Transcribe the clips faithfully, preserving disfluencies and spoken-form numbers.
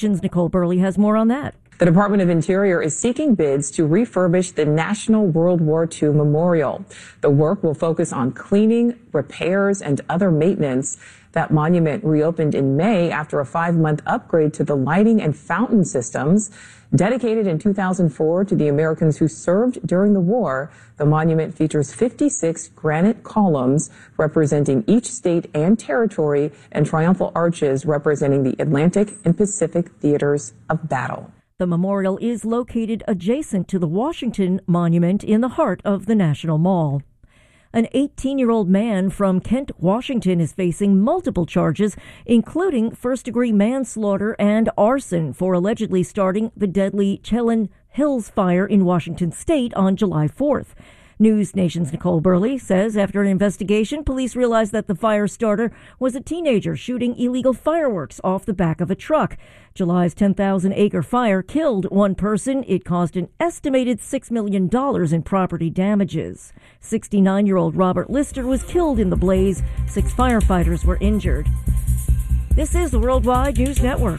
Nicole Burley has more on that. The Department of Interior is seeking bids to refurbish the National World War Two Memorial. The work will focus on cleaning, repairs, and other maintenance. That monument reopened in May after a five-month upgrade to the lighting and fountain systems. Dedicated in two thousand four to the Americans who served during the war, the monument features fifty-six granite columns representing each state and territory and triumphal arches representing the Atlantic and Pacific theaters of battle. The memorial is located adjacent to the Washington Monument in the heart of the National Mall. An eighteen-year-old man from Kent, Washington is facing multiple charges, including first-degree manslaughter and arson for allegedly starting the deadly Chelan Hills fire in Washington state on July fourth. News Nation's Nicole Burley says after an investigation, police realized that the fire starter was a teenager shooting illegal fireworks off the back of a truck. July's ten thousand acre fire killed one person. It caused an estimated six million dollars in property damages. sixty-nine-year-old Robert Lister was killed in the blaze. Six firefighters were injured. This is the Worldwide News Network.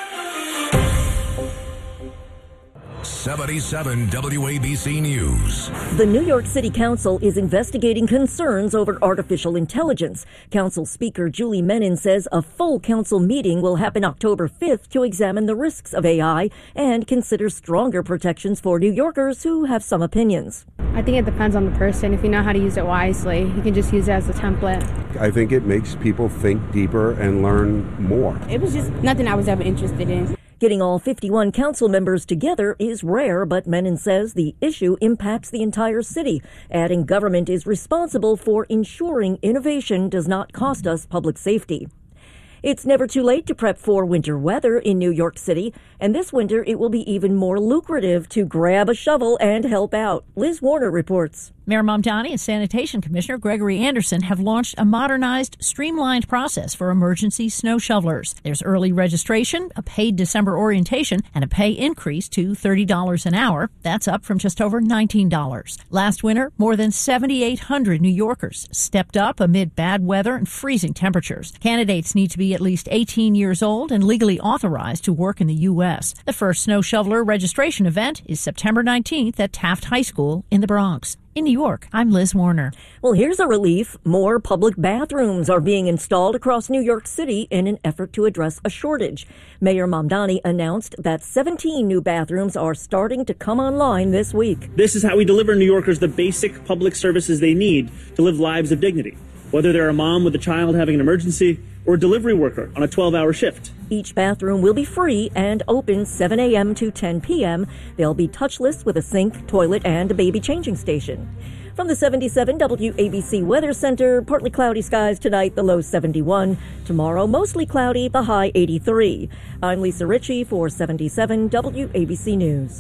seventy-seven W A B C News. The New York City Council is investigating concerns over artificial intelligence. Council Speaker Julie Menin says a full council meeting will happen October fifth to examine the risks of A I and consider stronger protections for New Yorkers who have some opinions. I think it depends on the person. If you know how to use it wisely, you can just use it as a template. I think it makes people think deeper and learn more. It was just nothing I was ever interested in. Getting all fifty-one council members together is rare, but Menin says the issue impacts the entire city, adding government is responsible for ensuring innovation does not cost us public safety. It's never too late to prep for winter weather in New York City, and this winter it will be even more lucrative to grab a shovel and help out. Liz Warner reports. Mayor Mamdani and Sanitation Commissioner Gregory Anderson have launched a modernized, streamlined process for emergency snow shovelers. There's early registration, a paid December orientation, and a pay increase to thirty dollars an hour. That's up from just over nineteen dollars. Last winter, more than seven thousand eight hundred New Yorkers stepped up amid bad weather and freezing temperatures. Candidates need to be at least eighteen years old and legally authorized to work in the U S. The first snow shoveler registration event is September nineteenth at Taft High School in the Bronx. In New York, I'm Liz Warner. Well, here's a relief. More public bathrooms are being installed across New York City in an effort to address a shortage. Mayor Mamdani announced that seventeen new bathrooms are starting to come online this week. This is how we deliver New Yorkers the basic public services they need to live lives of dignity, whether they're a mom with a child having an emergency or a delivery worker on a twelve-hour shift. Each bathroom will be free and open seven a.m. to ten p.m. They'll be touchless with a sink, toilet, and a baby changing station. From the seventy-seven W A B C Weather Center, partly cloudy skies tonight, the low seventy-one. Tomorrow, mostly cloudy, the high eighty-three. I'm Lisa Ritchie for seventy-seven W A B C News.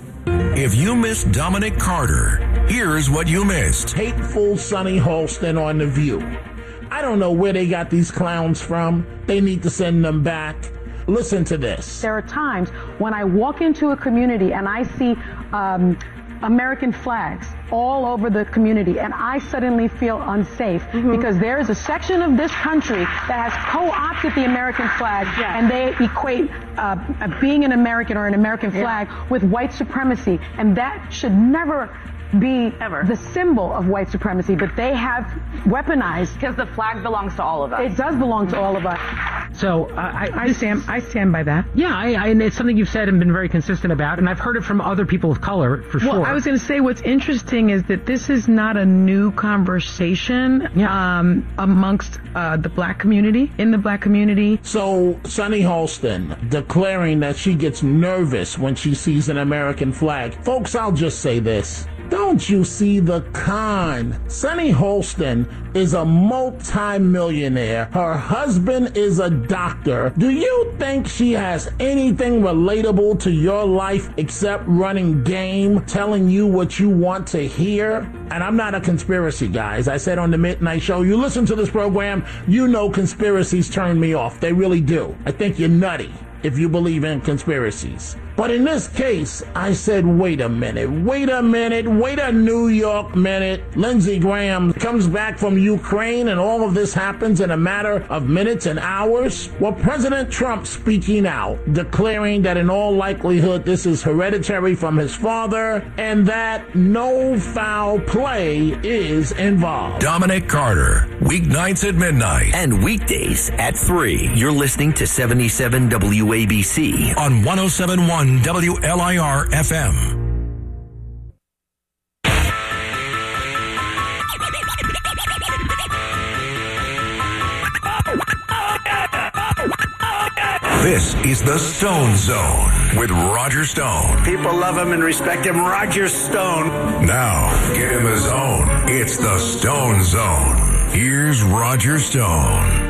If you missed Dominic Carter, here's what you missed. Hateful Sonny Holston on The View. I don't know where they got these clowns from. They need to send them back. Listen to this. There are times when I walk into a community and I see um, American flags all over the community, and I suddenly feel unsafe mm-hmm. because there is a section of this country that has co-opted the American flag, yeah. and they equate uh, being an American or an American flag yeah. with white supremacy, and that should never be Ever. the symbol of white supremacy, but they have weaponized. Because the flag belongs to all of us. It does belong to all of us. So uh, I, I stand I stand by that. Yeah, I, I, and it's something you've said and been very consistent about, and I've heard it from other people of color, for well, sure. Well, I was going to say what's interesting is that this is not a new conversation yeah. um, amongst uh, the black community, in the black community. So Sonny Holston declaring that she gets nervous when she sees an American flag. Folks, I'll just say this. Don't you see the con? Sonny Holston is a multi-millionaire. Her husband is a doctor. Do you think she has anything relatable to your life except running game, telling you what you want to hear? And I'm not a conspiracy guy. As I said on the Midnight Show, you listen to this program, you know conspiracies turn me off. They really do. I think you're nutty. if you believe in conspiracies. But in this case, I said, wait a minute, wait a minute, wait a New York minute. Lindsey Graham comes back from Ukraine and all of this happens in a matter of minutes and hours? Well, President Trump speaking out, declaring that in all likelihood this is hereditary from his father and that no foul play is involved. Dominic Carter, weeknights at midnight. And weekdays at three. You're listening to seventy-seven W A B C on one oh seven point one W L I R F M. This is the Stone Zone with Roger Stone. People love him and respect him. Roger Stone. Now, get in the zone. It's the Stone Zone. Here's Roger Stone.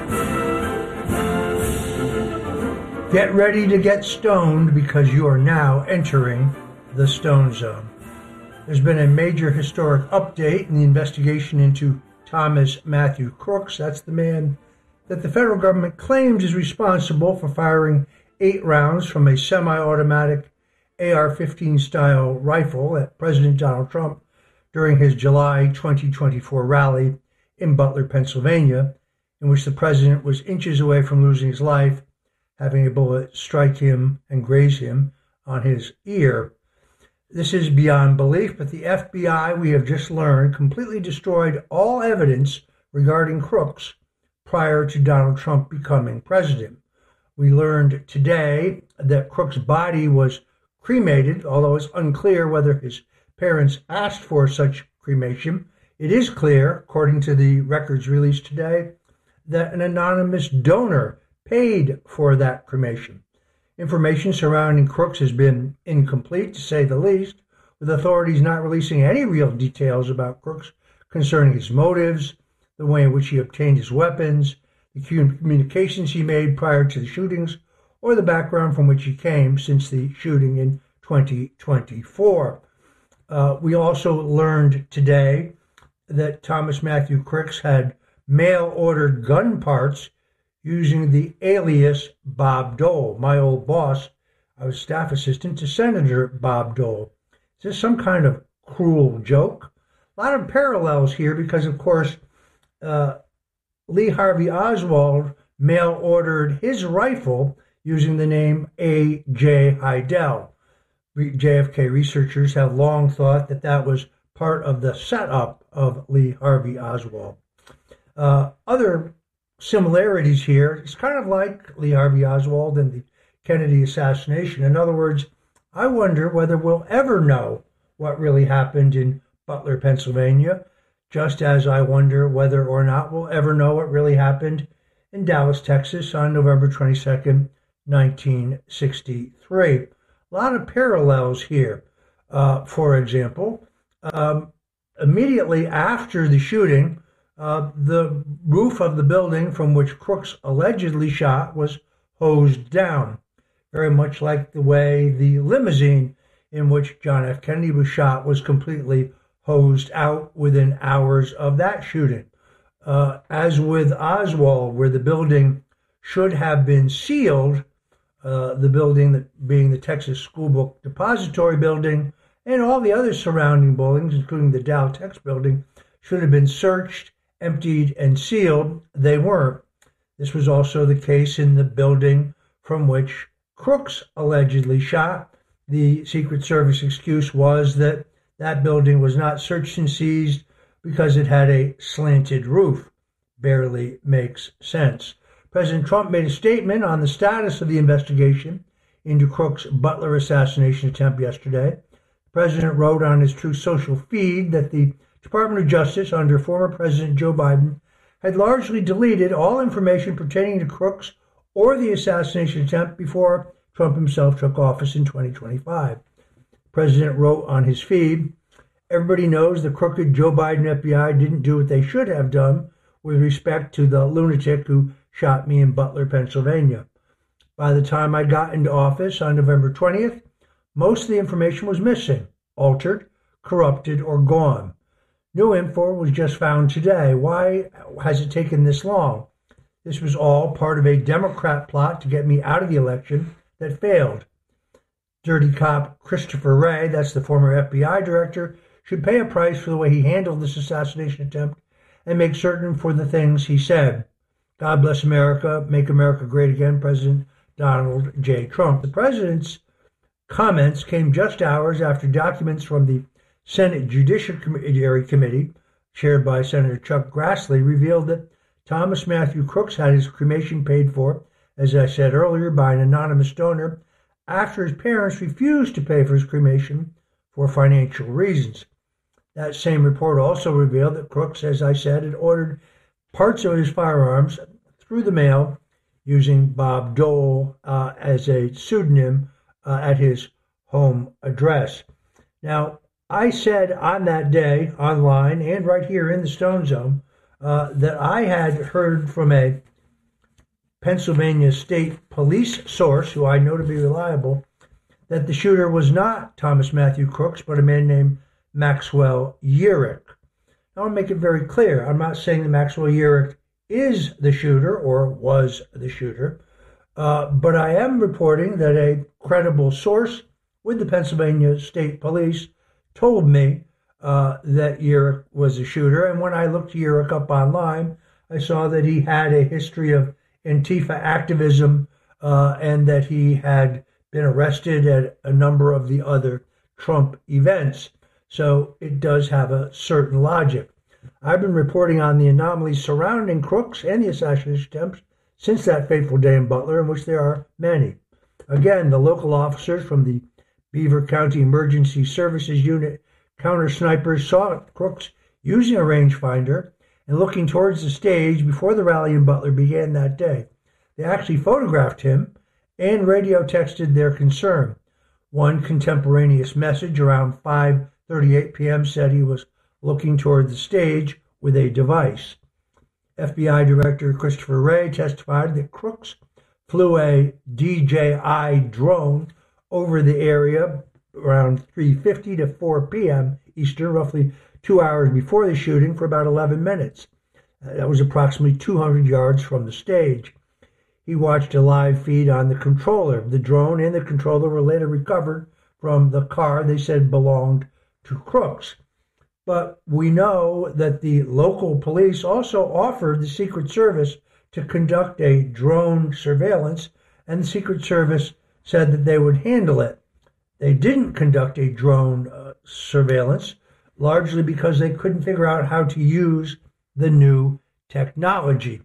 Get ready to get stoned because you are now entering the Stone Zone. There's been a major historic update in the investigation into Thomas Matthew Crooks. That's the man that the federal government claims is responsible for firing eight rounds from a semi-automatic A R fifteen style rifle at President Donald Trump during his July twenty twenty-four rally in Butler, Pennsylvania, in which the president was inches away from losing his life, having a bullet strike him and graze him on his ear. This is beyond belief, but the F B I, we have just learned, completely destroyed all evidence regarding Crooks prior to Donald Trump becoming president. We learned today that Crooks' body was cremated, although it's unclear whether his parents asked for such cremation. It is clear, according to the records released today, that an anonymous donor paid for that cremation. Information surrounding Crooks has been incomplete, to say the least, with authorities not releasing any real details about Crooks concerning his motives, the way in which he obtained his weapons, the communications he made prior to the shootings, or the background from which he came since the shooting in twenty twenty-four. Uh, we also learned today that Thomas Matthew Crooks had mail-ordered gun parts using the alias Bob Dole, my old boss. I was staff assistant to Senator Bob Dole. Is this some kind of cruel joke? A lot of parallels here because, of course, uh, Lee Harvey Oswald mail-ordered his rifle using the name A J Hidell. J F K researchers have long thought that that was part of the setup of Lee Harvey Oswald. Uh, other similarities here, it's kind of like Lee Harvey Oswald and the Kennedy assassination. In other words, I wonder whether we'll ever know what really happened in Butler, Pennsylvania, just as I wonder whether or not we'll ever know what really happened in Dallas, Texas on November twenty-second, nineteen sixty-three. A lot of parallels here. Uh, for example, um, immediately after the shooting, uh, the roof of the building from which Crooks allegedly shot was hosed down, very much like the way the limousine in which John F. Kennedy was shot was completely hosed out within hours of that shooting. Uh, as with Oswald, where the building should have been sealed, uh, the building that being the Texas School Book Depository Building, and all the other surrounding buildings, including the Dow Tex building, should have been searched, emptied, and sealed. They weren't. This was also the case in the building from which Crooks allegedly shot. The Secret Service excuse was that that building was not searched and seized because it had a slanted roof. Barely makes sense. President Trump made a statement on the status of the investigation into Crooks' Butler assassination attempt yesterday. The president wrote on his Truth Social feed that the Department of Justice under former President Joe Biden had largely deleted all information pertaining to Crooks or the assassination attempt before Trump himself took office in twenty twenty-five. The president wrote on his feed, "Everybody knows the crooked Joe Biden F B I didn't do what they should have done with respect to the lunatic who shot me in Butler, Pennsylvania. By the time I got into office on November twentieth, most of the information was missing, altered, corrupted, or gone. New info was just found today. Why has it taken this long? This was all part of a Democrat plot to get me out of the election that failed. Dirty cop Christopher Wray, that's the former F B I director, should pay a price for the way he handled this assassination attempt and make certain for the things he said. God bless America, make America great again, President Donald J. Trump. The president's comments came just hours after documents from the Senate Judiciary Committee, chaired by Senator Chuck Grassley, revealed that Thomas Matthew Crooks had his cremation paid for, as I said earlier, by an anonymous donor after his parents refused to pay for his cremation for financial reasons. That same report also revealed that Crooks, as I said, had ordered parts of his firearms through the mail using Bob Dole uh, as a pseudonym uh, at his home address. Now, I said on that day, online and right here in the Stone Zone, uh, that I had heard from a Pennsylvania State Police source, who I know to be reliable, that the shooter was not Thomas Matthew Crooks, but a man named Maxwell Yurick. I want to make it very clear. I'm not saying that Maxwell Yurick is the shooter or was the shooter, uh, but I am reporting that a credible source with the Pennsylvania State Police told me uh, that Yurick was the shooter. And when I looked Yurick up online, I saw that he had a history of Antifa activism uh, and that he had been arrested at a number of the other Trump events. So it does have a certain logic. I've been reporting on the anomalies surrounding Crooks and the assassination attempts since that fateful day in Butler, in which there are many. Again, the local officers from the Beaver County Emergency Services Unit counter snipers saw Crooks using a rangefinder and looking towards the stage before the rally in Butler began that day. They actually photographed him and radio texted their concern. One contemporaneous message around five thirty-eight p.m. said he was looking toward the stage with a device. F B I Director Christopher Wray testified that Crooks flew a D J I drone over the area around three fifty to four p.m. Eastern, roughly two hours before the shooting, for about eleven minutes. Uh, that was approximately two hundred yards from the stage. He watched a live feed on the controller. The drone and the controller were later recovered from the car they said belonged to Crooks. But we know that the local police also offered the Secret Service to conduct a drone surveillance, and the Secret Service said that they would handle it. They didn't conduct a drone uh, surveillance, largely because they couldn't figure out how to use the new technology.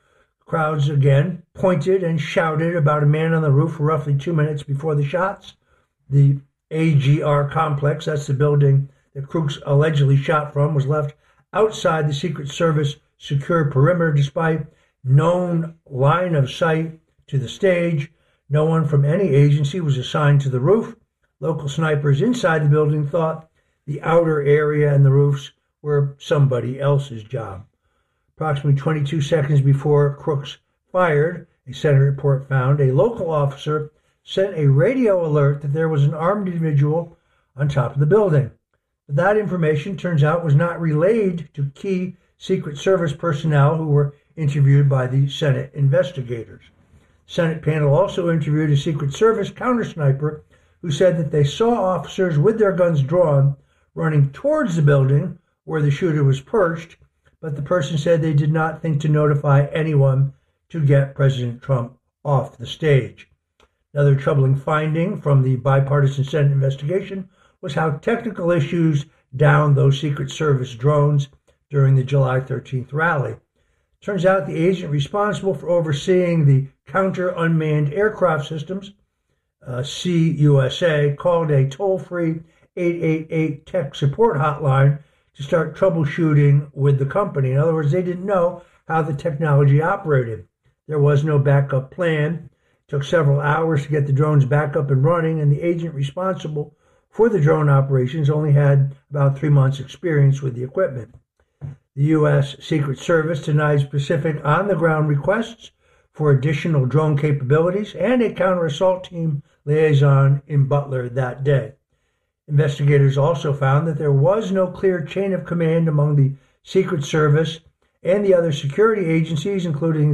Crowds again pointed and shouted about a man on the roof for roughly two minutes before the shots. The A G R complex, that's the building that Crooks allegedly shot from, was left outside the Secret Service secure perimeter despite known line of sight to the stage. No one from any agency was assigned to the roof. Local snipers inside the building thought the outer area and the roofs were somebody else's job. Approximately twenty-two seconds before Crooks fired, a Senate report found, a local officer sent a radio alert that there was an armed individual on top of the building. But that information, turns out, was not relayed to key Secret Service personnel who were interviewed by the Senate investigators. The Senate panel also interviewed a Secret Service counter-sniper who said that they saw officers with their guns drawn running towards the building where the shooter was perched, but the person said they did not think to notify anyone to get President Trump off the stage. Another troubling finding from the bipartisan Senate investigation was how technical issues downed those Secret Service drones during the July thirteenth rally. Turns out the agent responsible for overseeing the counter-unmanned aircraft systems, uh, C U S A, called a toll-free eight eight eight tech support hotline to start troubleshooting with the company. In other words, they didn't know how the technology operated. There was no backup plan. It took several hours to get the drones back up and running, and the agent responsible for the drone operations only had about three months' experience with the equipment. The U S Secret Service denied specific on-the-ground requests for additional drone capabilities and a counter-assault team liaison in Butler that day. Investigators also found that there was no clear chain of command among the Secret Service and the other security agencies, including the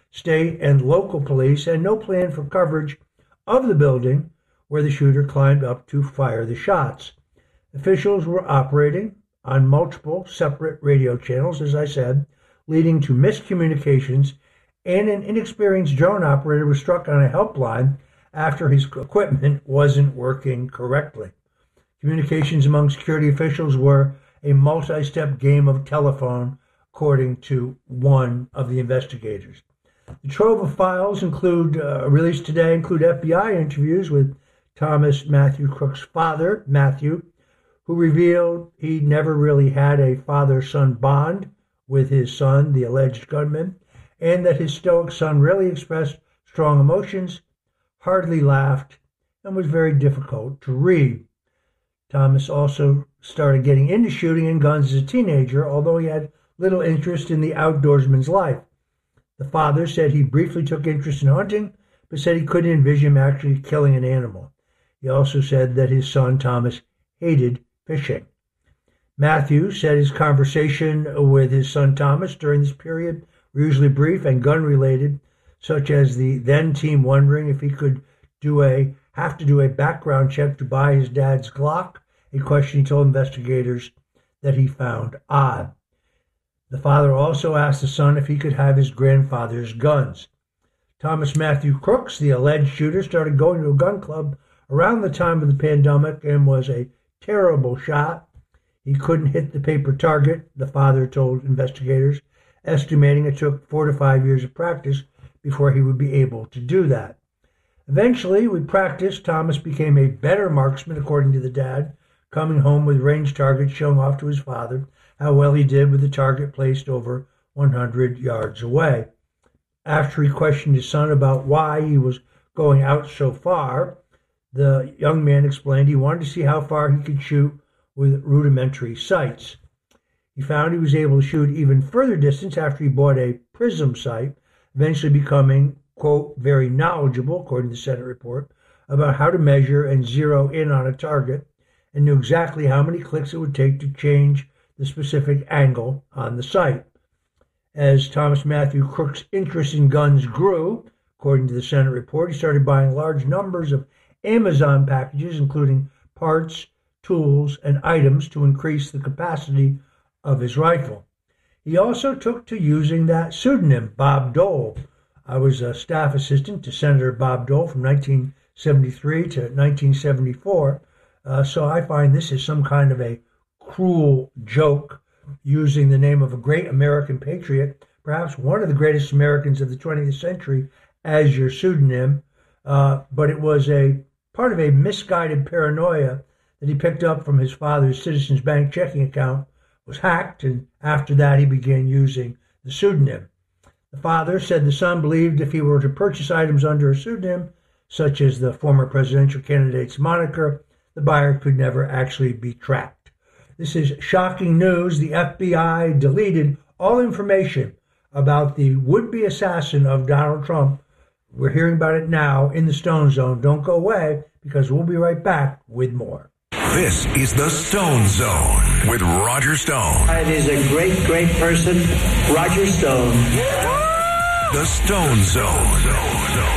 state, and local police, and no plan for coverage of the building where the shooter climbed up to fire the shots. Officials were operating on multiple separate radio channels, as I said, leading to miscommunications, and an inexperienced drone operator was struck on a helpline after his equipment wasn't working correctly. Communications among security officials were a multi-step game of telephone, according to one of the investigators. The trove of files include, uh, released today, include F B I interviews with Thomas Matthew Crook's father, Matthew, who revealed he never really had a father-son bond with his son, the alleged gunman, and that his stoic son rarely expressed strong emotions, hardly laughed, and was very difficult to read. Thomas also started getting into shooting and guns as a teenager, although he had little interest in the outdoorsman's life. The father said he briefly took interest in hunting, but said he couldn't envision him actually killing an animal. He also said that his son, Thomas, hated fishing. Matthew said his conversation with his son, Thomas, during this period were usually brief and gun-related, such as the then team wondering if he could do a have to do a background check to buy his dad's Glock, a question he told investigators that he found odd. The father also asked the son if he could have his grandfather's guns. Thomas Matthew Crooks, the alleged shooter, started going to a gun club around the time of the pandemic and was a terrible shot. He couldn't hit the paper target, the father told investigators, estimating it took four to five years of practice before he would be able to do that. Eventually, with practice, Thomas became a better marksman, according to the dad, coming home with range targets, showing off to his father how well he did with the target placed over one hundred yards away. After he questioned his son about why he was going out so far, the young man explained he wanted to see how far he could shoot with rudimentary sights. He found he was able to shoot even further distance after he bought a Prism sight, eventually becoming, quote, very knowledgeable, according to the Senate report, about how to measure and zero in on a target, and knew exactly how many clicks it would take to change the specific angle on the sight. As Thomas Matthew Crook's interest in guns grew, according to the Senate report, he started buying large numbers of Amazon packages, including parts, tools, and items to increase the capacity of his rifle. He also took to using that pseudonym, Bob Dole. I was a staff assistant to Senator Bob Dole from nineteen seventy-three to nineteen seventy-four, uh, so I find this is some kind of a cruel joke, using the name of a great American patriot, perhaps one of the greatest Americans of the twentieth century, as your pseudonym, uh, but it was a part of a misguided paranoia that he picked up from his father's Citizens Bank checking account was hacked, and after that he began using the pseudonym. The father said the son believed if he were to purchase items under a pseudonym, such as the former presidential candidate's moniker, the buyer could never actually be tracked. This is shocking news. The F B I deleted all information about the would-be assassin of Donald Trump. We're hearing about it now in the Stone Zone. Don't go away, because we'll be right back with more. This is the Stone Zone with Roger Stone. It is a great, great person, Roger Stone. The Stone Zone.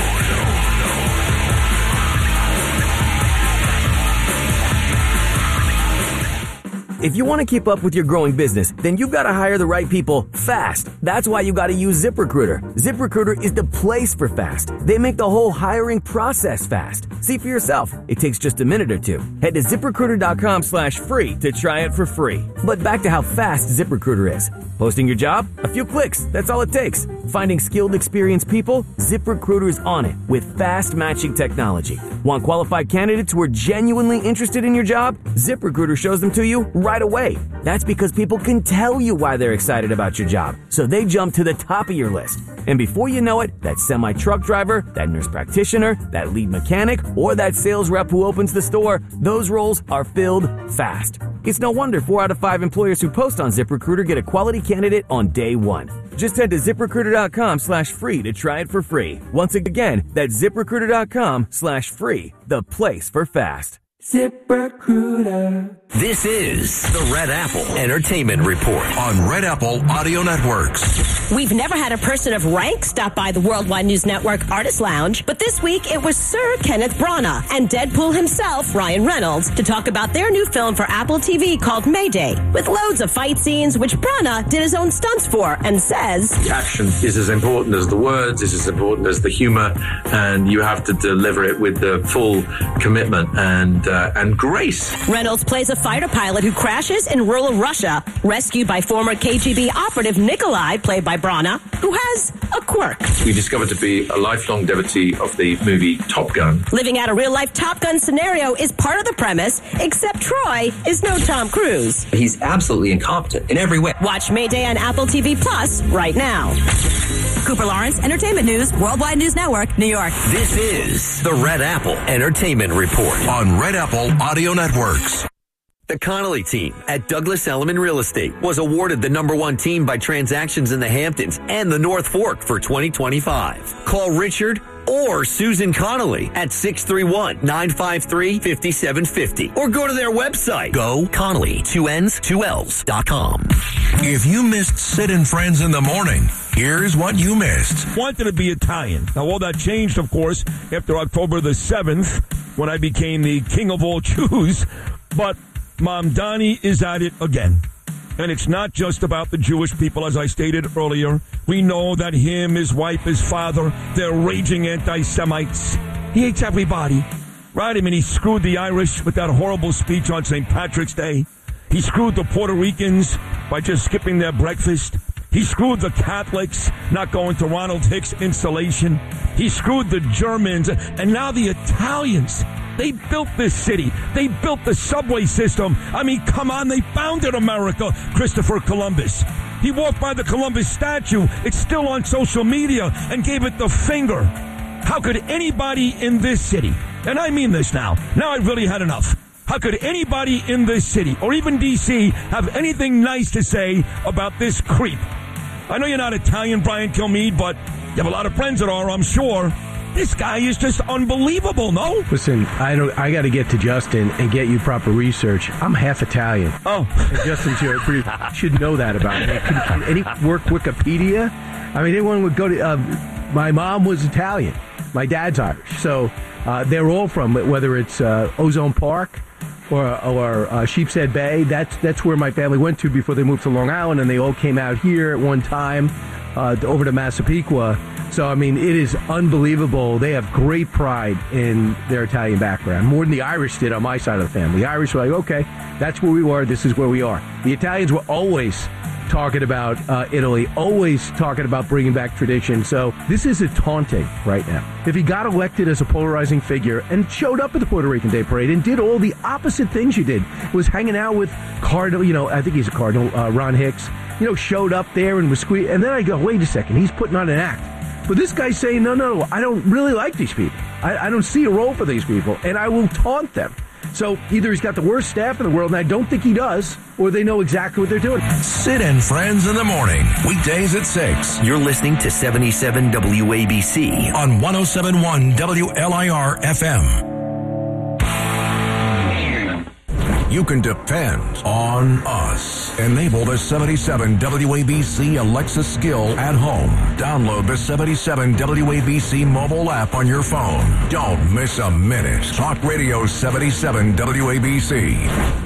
If you want to keep up with your growing business, then you've got to hire the right people fast. That's why you got to use ZipRecruiter. ZipRecruiter is the place for fast. They make the whole hiring process fast. See for yourself. It takes just a minute or two. Head to ZipRecruiter.com slash free to try it for free. But back to how fast ZipRecruiter is. Posting your job? A few clicks. That's all it takes. Finding skilled, experienced people? ZipRecruiter is on it with fast matching technology. Want qualified candidates who are genuinely interested in your job? ZipRecruiter shows them to you right right away. That's because people can tell you why they're excited about your job, so they jump to the top of your list. And before you know it, that semi-truck driver, that nurse practitioner, that lead mechanic, or that sales rep who opens the store, those roles are filled fast. It's no wonder four out of five employers who post on ZipRecruiter get a quality candidate on day one. Just head to ZipRecruiter.com slash free to try it for free. Once again, that's ZipRecruiter.com slash free, the place for fast. ZipRecruiter. This is the Red Apple Entertainment Report on Red Apple Audio Networks. We've never had a person of rank stop by the Worldwide News Network Artist Lounge, but this week it was Sir Kenneth Branagh and Deadpool himself, Ryan Reynolds, to talk about their new film for Apple T V called Mayday, with loads of fight scenes, which Branagh did his own stunts for, and says, the action is as important as the words, is as important as the humor, and you have to deliver it with the full commitment and uh, and grace. Reynolds plays a fighter pilot who crashes in rural Russia, rescued by former K G B operative Nikolai, played by Branagh, who has a quirk. We discovered to be a lifelong devotee of the movie Top Gun. Living out a real-life Top Gun scenario is part of the premise, except Troy is no Tom Cruise. He's absolutely incompetent in every way. Watch Mayday on Apple T V Plus right now. Cooper Lawrence, Entertainment News, Worldwide News Network, New York. This is the Red Apple Entertainment Report on Red Apple Audio Networks. The Connolly team at Douglas Elliman Real Estate was awarded the number one team by transactions in the Hamptons and the North Fork for twenty twenty-five. Call Richard or Susan Connolly at six three one, nine five three, five seven five zero or go to their website, go Connolly, two N's, two L's dot com. If you missed Sid and Friends in the morning, here's what you missed. Wanted to be Italian. Now, all that changed, of course, after October the seventh, when I became the king of all Jews. But Mamdani is at it again. And it's not just about the Jewish people, as I stated earlier. We know that him, his wife, his father, they're raging anti-Semites. He hates everybody, right? I mean, he screwed the Irish with that horrible speech on Saint Patrick's Day. He screwed the Puerto Ricans by just skipping their breakfast. He screwed the Catholics, not going to Ronald Hicks installation. He screwed the Germans, and now the Italians. They built this city. They built the subway system. I mean, come on, they founded America, Christopher Columbus. He walked by the Columbus statue. It's still on social media, and gave it the finger. How could anybody in this city, and I mean this now, now I've really had enough. How could anybody in this city, or even D C, have anything nice to say about this creep? I know you're not Italian, Brian Kilmeade, but you have a lot of friends that are, I'm sure. This guy is just unbelievable, no? Listen, I don't. I got to get to Justin and get you proper research. I'm half Italian. Oh. And Justin should, should know that about me. Can, can any work Wikipedia? I mean, anyone would go to... Uh, my mom was Italian. My dad's Irish. So uh, they're all from, whether it's uh, Ozone Park or, or uh, Sheepshead Bay, that's, that's where my family went to before they moved to Long Island, and they all came out here at one time uh, over to Massapequa. So, I mean, it is unbelievable. They have great pride in their Italian background, more than the Irish did on my side of the family. The Irish were like, okay, that's where we were, this is where we are. The Italians were always talking about uh, Italy, always talking about bringing back tradition. So this is a taunting right now. If he got elected as a polarizing figure and showed up at the Puerto Rican Day Parade and did all the opposite things you did, was hanging out with Cardinal, you know, I think he's a Cardinal, uh, Ron Hicks, you know, showed up there and was squeezed. And then I go, wait a second, he's putting on an act. But this guy's saying, no, no, I don't really like these people. I, I don't see a role for these people, and I will taunt them. So either he's got the worst staff in the world, and I don't think he does, or they know exactly what they're doing. Sid and Friends in the morning, weekdays at six. You're listening to seventy-seven W A B C on one oh seven point one W L I R F M. You can depend on us. Enable the seventy-seven W A B C Alexa skill at home. Download the seventy-seven W A B C mobile app on your phone. Don't miss a minute. Talk Radio seventy-seven W A B C.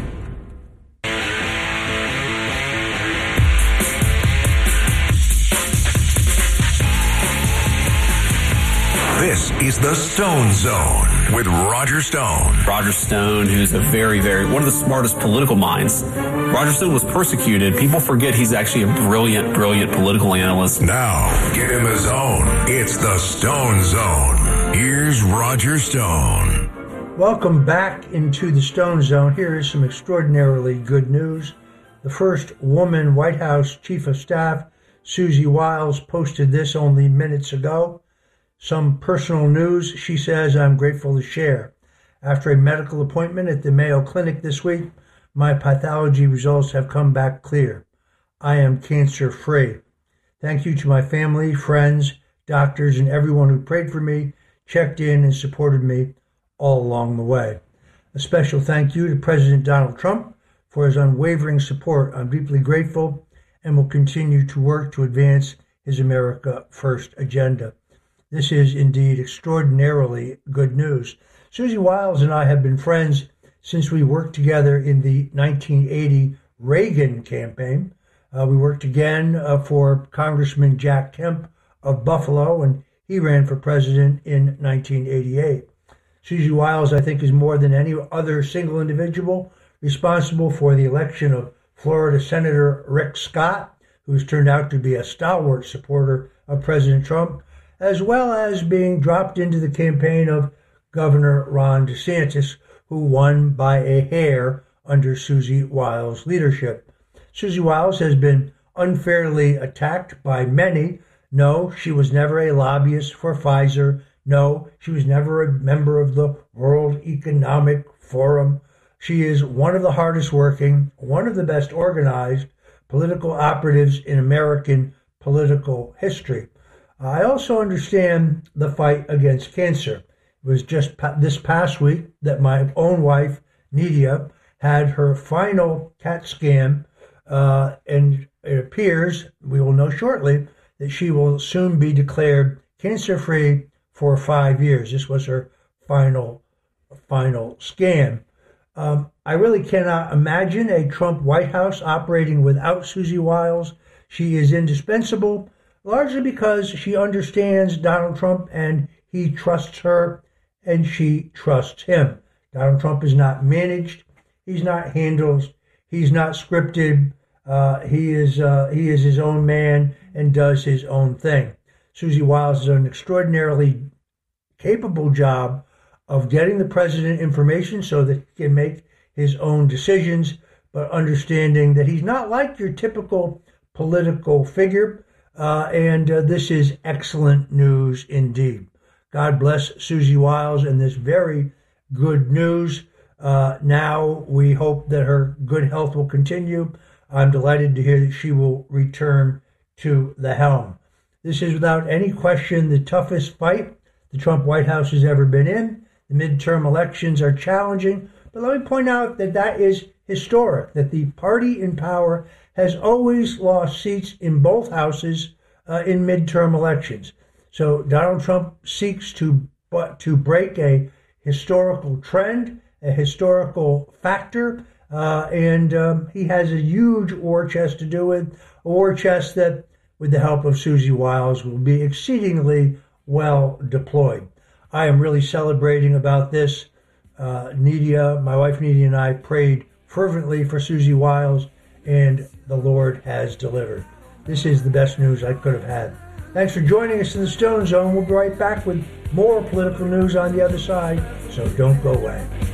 This is the Stone Zone with Roger Stone. Roger Stone, who's a very, very, one of the smartest political minds. Roger Stone was persecuted. People forget he's actually a brilliant, brilliant political analyst. Now, get in the zone. It's the Stone Zone. Here's Roger Stone. Welcome back into the Stone Zone. Here is some extraordinarily good news. The first woman White House Chief of Staff, Susie Wiles, posted this only minutes ago. Some personal news, she says, I'm grateful to share. After a medical appointment at the Mayo Clinic this week, my pathology results have come back clear. I am cancer-free. Thank you to my family, friends, doctors, and everyone who prayed for me, checked in, and supported me all along the way. A special thank you to President Donald Trump for his unwavering support. I'm deeply grateful and will continue to work to advance his America First agenda. This is indeed extraordinarily good news. Susie Wiles and I have been friends since we worked together in the nineteen eighty Reagan campaign. Uh, we worked again uh, for Congressman Jack Kemp of Buffalo, and he ran for president in nineteen eighty-eight. Susie Wiles, I think, is more than any other single individual responsible for the election of Florida Senator Rick Scott, who's turned out to be a stalwart supporter of President Trump, as well as being dropped into the campaign of Governor Ron DeSantis, who won by a hair under Susie Wiles' leadership. Susie Wiles has been unfairly attacked by many. No, she was never a lobbyist for Pfizer. No, she was never a member of the World Economic Forum. She is one of the hardest working, one of the best organized political operatives in American political history. I also understand the fight against cancer. It was just pa- this past week that my own wife, Nidia, had her final CAT scan, uh, and it appears, we will know shortly, that she will soon be declared cancer-free for five years. This was her final, final scan. Um, I really cannot imagine a Trump White House operating without Susie Wiles. She is indispensable, largely because she understands Donald Trump and he trusts her and she trusts him. Donald Trump is not managed. He's not handled. He's not scripted. Uh, he is uh, he is his own man and does his own thing. Susie Wiles has done an extraordinarily capable job of getting the president information so that he can make his own decisions, but understanding that he's not like your typical political figure. Uh, and uh, this is excellent news indeed. God bless Susie Wiles and this very good news. Uh, now we hope that her good health will continue. I'm delighted to hear that she will return to the helm. This is without any question the toughest fight the Trump White House has ever been in. The midterm elections are challenging, but let me point out that that is historic, that the party in power has always lost seats in both houses uh, in midterm elections. So Donald Trump seeks to but to break a historical trend, a historical factor, uh, and um, he has a huge war chest to do with, a war chest that, with the help of Susie Wiles, will be exceedingly well deployed. I am really celebrating about this. Uh, Nidia, my wife Nidia, and I prayed fervently for Susie Wiles, and the Lord has delivered. This is the best news I could have had. Thanks for joining us in the Stone Zone. We'll be right back with more political news on the other side, so don't go away.